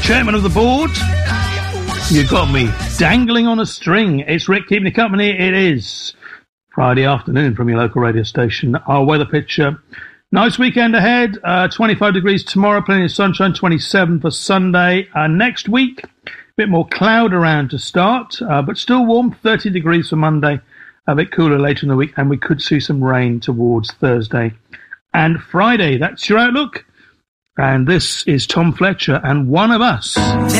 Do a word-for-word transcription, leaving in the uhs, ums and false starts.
chairman of the board. You got me dangling on a string. It's Rick keeping you company. It is Friday afternoon from your local radio station. Our weather picture. Nice weekend ahead. Uh, twenty-five degrees tomorrow, plenty of sunshine, twenty-seven for Sunday. Uh, next week, a bit more cloud around to start, uh, but still warm, thirty degrees for Monday. A bit cooler later in the week, and we could see some rain towards Thursday and Friday. That's your outlook. And this is Tom Fletcher and One of Us.